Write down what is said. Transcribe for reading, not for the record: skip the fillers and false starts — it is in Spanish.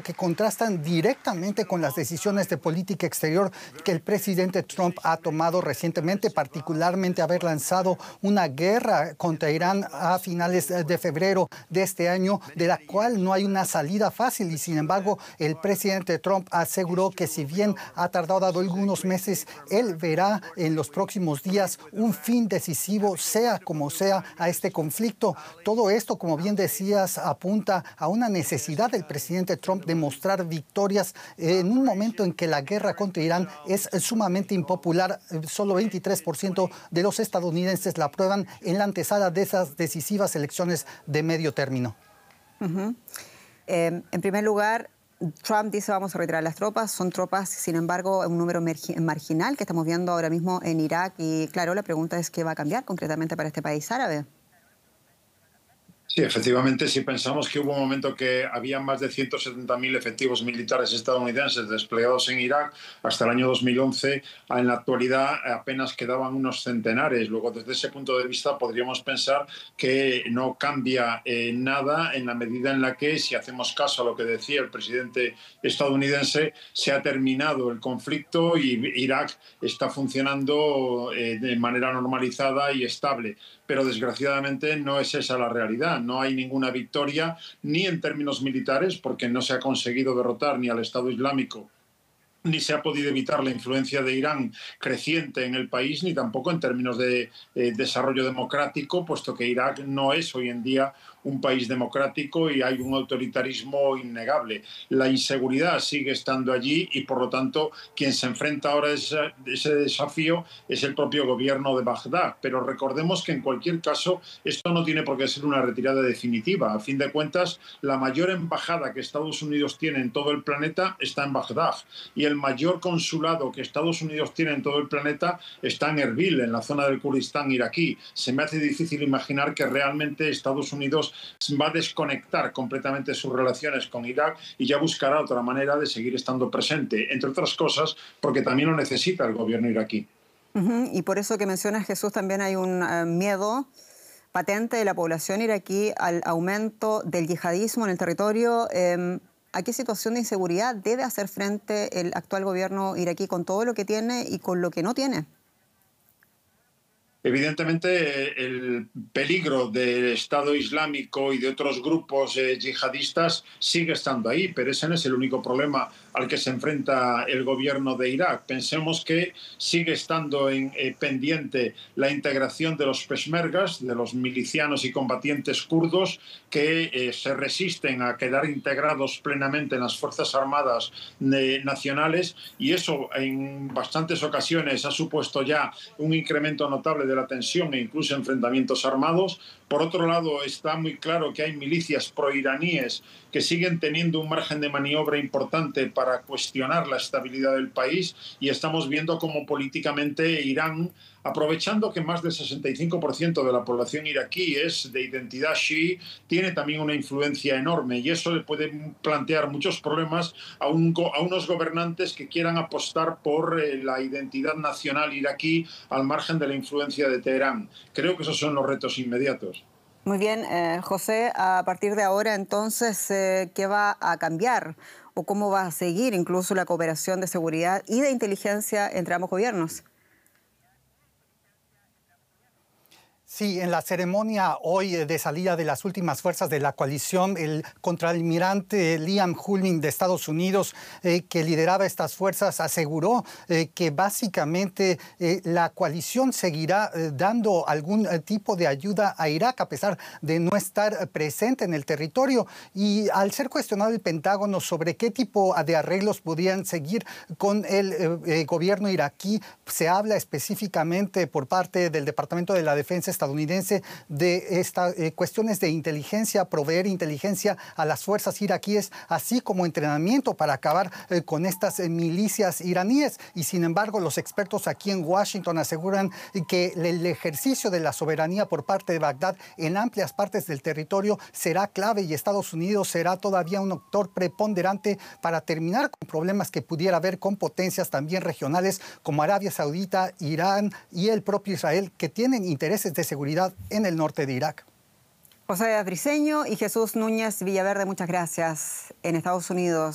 que contrastan directamente con las decisiones de política exterior que el presidente Trump ha tomado recientemente, particularmente haber lanzado una guerra contra Irán a finales de febrero de este año, de la cual no hay una salida fácil. Y sin embargo, el presidente Trump aseguró que si bien ha tardado algunos meses, él verá en los próximos días un fin decisivo, sea como sea, a este conflicto. Todo esto, como bien decías, apunta a una necesidad del presidente Trump de mostrar victorias en un momento en que la guerra contra Irán es sumamente impopular. Solo 23% de los estadounidenses la aprueban en la antesala de esas decisivas elecciones de medio término. En primer lugar, Trump dice vamos a retirar las tropas. Son tropas, sin embargo, un número marginal que estamos viendo ahora mismo en Irak. Y claro, la pregunta es qué va a cambiar concretamente para este país árabe. Sí, efectivamente, si pensamos que hubo un momento que había más de 170.000 efectivos militares estadounidenses desplegados en Irak hasta el año 2011, en la actualidad apenas quedaban unos centenares. Luego, desde ese punto de vista, podríamos pensar que no cambia nada en la medida en la que, si hacemos caso a lo que decía el presidente estadounidense, se ha terminado el conflicto y Irak está funcionando de manera normalizada y estable. Pero desgraciadamente no es esa la realidad. No hay ninguna victoria ni en términos militares, porque no se ha conseguido derrotar ni al Estado Islámico, ni se ha podido evitar la influencia de Irán creciente en el país, ni tampoco en términos de desarrollo democrático, puesto que Irak no es hoy en día un país democrático y hay un autoritarismo innegable. La inseguridad sigue estando allí y, por lo tanto, quien se enfrenta ahora a ese desafío es el propio gobierno de Bagdad. Pero recordemos que, en cualquier caso, esto no tiene por qué ser una retirada definitiva. A fin de cuentas, la mayor embajada que Estados Unidos tiene en todo el planeta está en Bagdad, y el mayor consulado que Estados Unidos tiene en todo el planeta está en Erbil, en la zona del Kurdistán iraquí. Se me hace difícil imaginar que realmente Estados Unidos va a desconectar completamente sus relaciones con Irak y ya buscará otra manera de seguir estando presente, entre otras cosas porque también lo necesita el gobierno iraquí. Y por eso que mencionas, Jesús, también hay un miedo patente de la población iraquí al aumento del yihadismo en el territorio. ¿A qué situación de inseguridad debe hacer frente el actual gobierno iraquí con todo lo que tiene y con lo que no tiene? Evidentemente, el peligro del Estado Islámico y de otros grupos yihadistas sigue estando ahí, pero ese no es el único problema al que se enfrenta el gobierno de Irak. Pensemos que sigue estando pendiente la integración de los peshmergas, de los milicianos y combatientes kurdos que se resisten a quedar integrados plenamente en las Fuerzas Armadas nacionales, y eso en bastantes ocasiones ha supuesto ya un incremento notable de la tensión e incluso enfrentamientos armados. Por otro lado, está muy claro que hay milicias proiraníes que siguen teniendo un margen de maniobra importante para cuestionar la estabilidad del país, y estamos viendo cómo políticamente Irán, aprovechando que más del 65% de la población iraquí es de identidad chií, tiene también una influencia enorme, y eso le puede plantear muchos problemas a unos gobernantes que quieran apostar por la identidad nacional iraquí al margen de la influencia de Teherán. Creo que esos son los retos inmediatos. Muy bien, José, a partir de ahora entonces, ¿qué va a cambiar o cómo va a seguir incluso la cooperación de seguridad y de inteligencia entre ambos gobiernos? Sí, en la ceremonia hoy de salida de las últimas fuerzas de la coalición, el contraalmirante Liam Hulme de Estados Unidos, que lideraba estas fuerzas, aseguró que básicamente la coalición seguirá dando algún tipo de ayuda a Irak, a pesar de no estar presente en el territorio. Y al ser cuestionado el Pentágono sobre qué tipo de arreglos podrían seguir con el gobierno iraquí, se habla específicamente por parte del Departamento de la Defensa estadounidense de cuestiones de inteligencia, proveer inteligencia a las fuerzas iraquíes, así como entrenamiento para acabar con estas milicias iraníes. Y sin embargo, los expertos aquí en Washington aseguran que el ejercicio de la soberanía por parte de Bagdad en amplias partes del territorio será clave, y Estados Unidos será todavía un actor preponderante para terminar con problemas que pudiera haber con potencias también regionales como Arabia Saudita, Irán y el propio Israel, que tienen intereses de seguridad en el norte de Irak. José Briceño y Jesús Núñez Villaverde, muchas gracias. En Estados Unidos